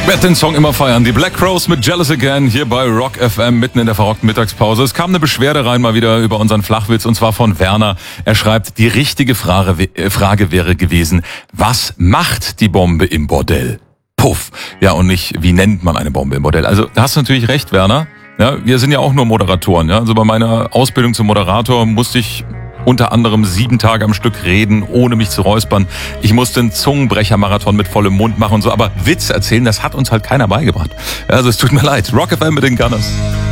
Werd den Song immer feiern. Die Black Crowes mit Jealous Again hier bei Rock FM mitten in der verrockten Mittagspause. Es kam eine Beschwerde rein mal wieder über unseren Flachwitz und zwar von Werner. Er schreibt, die richtige Frage wäre gewesen, was macht die Bombe im Bordell? Puff. Ja, und nicht, wie nennt man eine Bombe im Bordell? Also, da hast du natürlich recht, Werner. Ja, wir sind ja auch nur Moderatoren. Ja? Also bei meiner Ausbildung zum Moderator musste ich unter anderem 7 Tage am Stück reden, ohne mich zu räuspern. Ich musste einen Zungenbrecher-Marathon mit vollem Mund machen und so. Aber Witz erzählen, das hat uns halt keiner beigebracht. Also es tut mir leid. Rock FM mit den Gunners.